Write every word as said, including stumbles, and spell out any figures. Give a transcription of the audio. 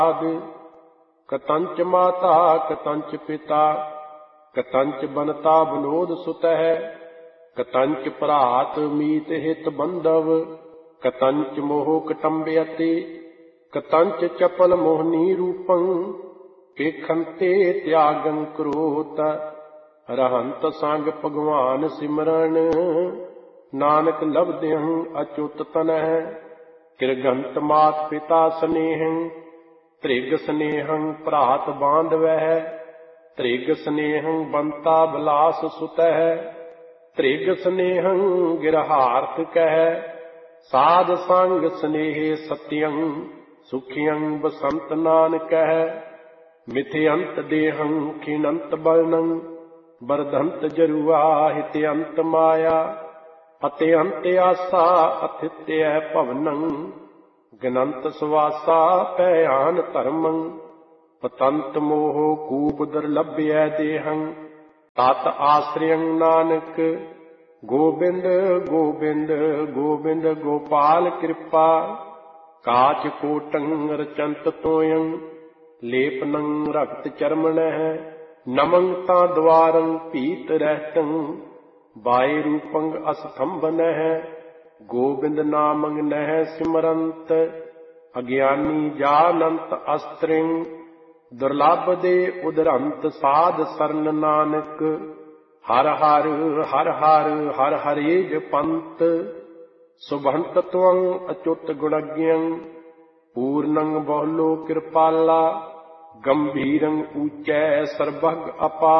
कतंच माता कतंच पिता कतंच बनता बनोद सुतः कतंच भ्रात मीत हित बंधव कतंच मोह कटंबयति कतंच चपल मोहनी रूपं पेखंते त्यागं क्रोत रहंत संग भगवान सिमरन नानक लभद्यं अच्युत तनः किरगंत मात पिता स्नेहं त्रिग स्नेहं भ्रात बांधवः त्रिग स्नेहं बंता बिलास सुतः त्रिग स्नेहं गिरहार्थ कह साध संग स्नेह सत्यं सुखियं बसंत नानकः मिथ्यंत देहं खिनंत बलनं बरधंत जरुआ हित्यंत माया अत्यंत आसा अथित्य भवनं गनंत सुवासा पयान धर्मं पतंत मोह कूप दुर्लभ्य देहं तत आश्रयं नानक गोबिंद गोबिंद गोबिंद गोपाल कृपा काच कोटं रचंत तोयं लेपनं रक्त चर्मणः नमं ता द्वारं पीत रहतं बाय रूपं अस्तंभनः गोबिंद नामं नः सिमरंत अज्ञानी जानंत अस्त्रिं दुर्लभ दे उदरंत साध सरन नानक हर हर हर हर हर हरे जपंत सुभंत त्वं अच्युत गुणज्ञं पूर्णं बहुलो कृपाला गंभीरं ऊचै सर्वग अपा